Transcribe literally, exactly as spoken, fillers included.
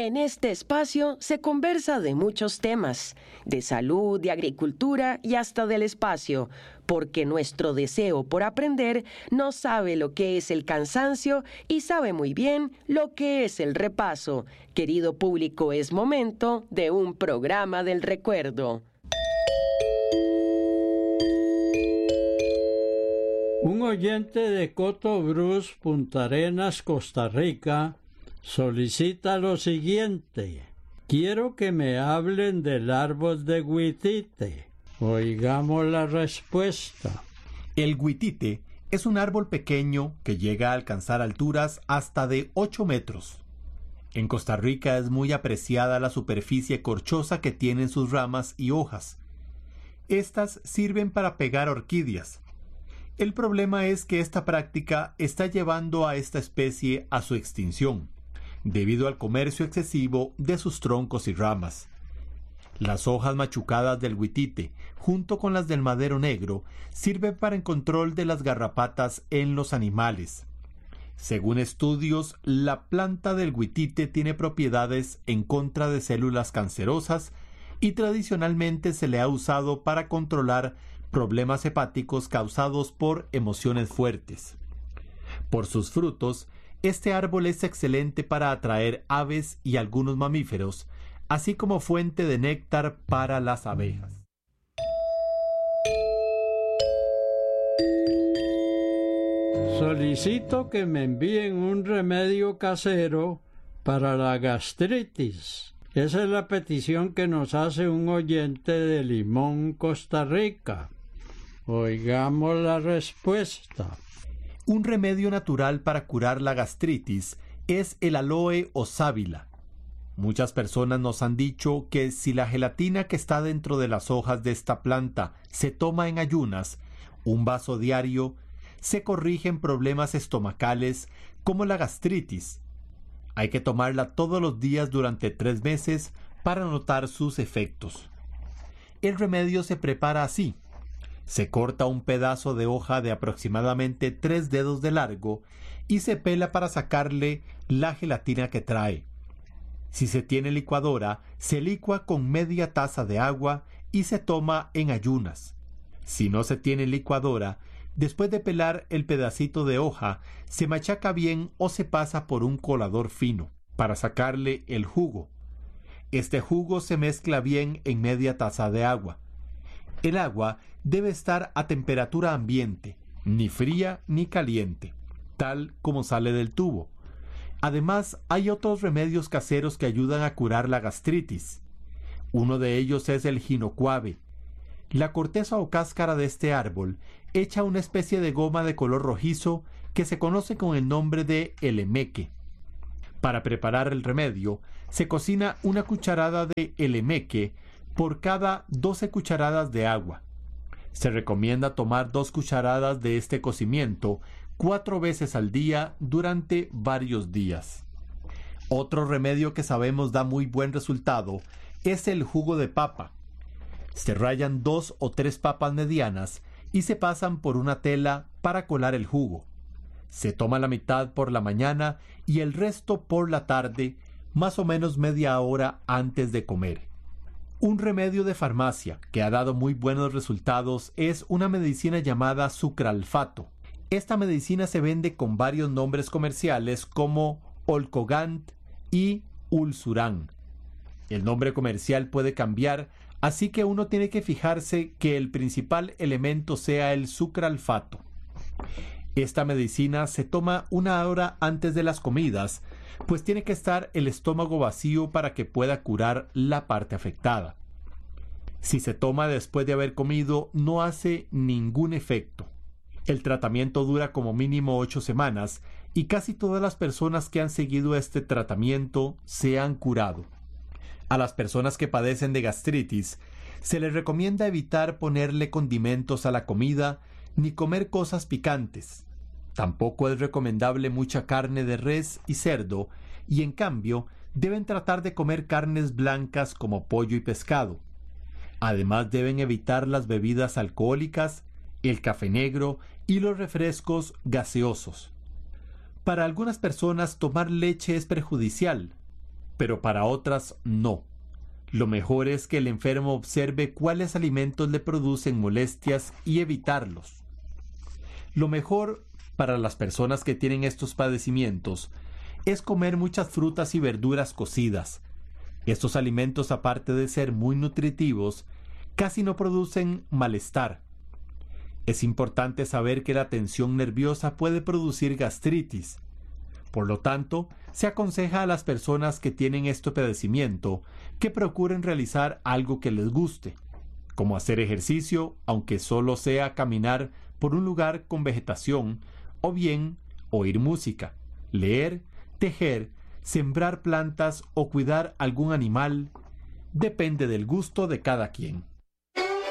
En este espacio se conversa de muchos temas, de salud, de agricultura y hasta del espacio, porque nuestro deseo por aprender no sabe lo que es el cansancio y sabe muy bien lo que es el repaso. Querido público, es momento de un programa del recuerdo. Un oyente de Coto Brus, Punta Arenas, Costa Rica, solicita lo siguiente: quiero que me hablen del árbol de huitite. Oigamos la respuesta. El huitite es un árbol pequeño que llega a alcanzar alturas hasta de ocho metros. En Costa Rica es muy apreciada la superficie corchosa que tienen sus ramas y hojas. Estas sirven para pegar orquídeas. El problema es que esta práctica está llevando a esta especie a su extinción, debido al comercio excesivo de sus troncos y ramas. Las hojas machucadas del huitite, junto con las del madero negro, sirven para el control de las garrapatas en los animales. Según estudios, la planta del huitite tiene propiedades en contra de células cancerosas y tradicionalmente se le ha usado para controlar problemas hepáticos causados por emociones fuertes. Por sus frutos, este árbol es excelente para atraer aves y algunos mamíferos, así como fuente de néctar para las abejas. Solicito que me envíen un remedio casero para la gastritis. Esa es la petición que nos hace un oyente de Limón, Costa Rica. Oigamos la respuesta. Un remedio natural para curar la gastritis es el aloe o sábila. Muchas personas nos han dicho que si la gelatina que está dentro de las hojas de esta planta se toma en ayunas, un vaso diario, se corrigen problemas estomacales como la gastritis. Hay que tomarla todos los días durante tres meses para notar sus efectos. El remedio se prepara así. Se corta un pedazo de hoja de aproximadamente tres dedos de largo y se pela para sacarle la gelatina que trae. Si se tiene licuadora, se licua con media taza de agua y se toma en ayunas. Si no se tiene licuadora, después de pelar el pedacito de hoja, se machaca bien o se pasa por un colador fino para sacarle el jugo. Este jugo se mezcla bien en media taza de agua. El agua debe estar a temperatura ambiente, ni fría ni caliente, tal como sale del tubo. Además, hay otros remedios caseros que ayudan a curar la gastritis. Uno de ellos es el jinocuave. La corteza o cáscara de este árbol echa una especie de goma de color rojizo que se conoce con el nombre de elemeque. Para preparar el remedio, se cocina una cucharada de elemeque por cada doce cucharadas de agua. Se recomienda tomar dos cucharadas de este cocimiento cuatro veces al día durante varios días. Otro remedio que sabemos da muy buen resultado es el jugo de papa. Se rayan dos o tres papas medianas y se pasan por una tela para colar el jugo. Se toma la mitad por la mañana y el resto por la tarde, más o menos media hora antes de comer. Un remedio de farmacia que ha dado muy buenos resultados es una medicina llamada sucralfato. Esta medicina se vende con varios nombres comerciales como Olcogant y Ulsuran. El nombre comercial puede cambiar, así que uno tiene que fijarse que el principal elemento sea el sucralfato. Esta medicina se toma una hora antes de las comidas, pues tiene que estar el estómago vacío para que pueda curar la parte afectada. Si se toma después de haber comido, no hace ningún efecto. El tratamiento dura como mínimo ocho semanas y casi todas las personas que han seguido este tratamiento se han curado. A las personas que padecen de gastritis, se les recomienda evitar ponerle condimentos a la comida ni comer cosas picantes. Tampoco es recomendable mucha carne de res y cerdo, y en cambio deben tratar de comer carnes blancas como pollo y pescado. Además deben evitar las bebidas alcohólicas, el café negro y los refrescos gaseosos. Para algunas personas tomar leche es perjudicial, pero para otras no. Lo mejor es que el enfermo observe cuáles alimentos le producen molestias y evitarlos. Lo mejor para las personas que tienen estos padecimientos es comer muchas frutas y verduras cocidas. Estos alimentos, aparte de ser muy nutritivos, casi no producen malestar. Es importante saber que la tensión nerviosa puede producir gastritis. Por lo tanto, se aconseja a las personas que tienen este padecimiento que procuren realizar algo que les guste, como hacer ejercicio, aunque solo sea caminar por un lugar con vegetación, o bien oír música, leer, tejer, sembrar plantas o cuidar algún animal. Depende del gusto de cada quien.